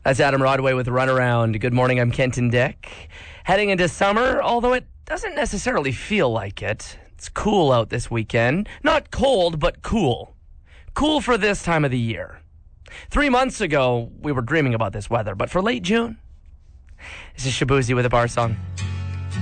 That's Adam Rodway with Runaround. Good morning, I'm Kenton Dick. Heading into summer, although it doesn't necessarily feel like it. It's cool out this weekend. Not cold, but cool. Cool for this time of the year. 3 months ago, we were dreaming about this weather, but for late June, this is Shabuzi with a bar song.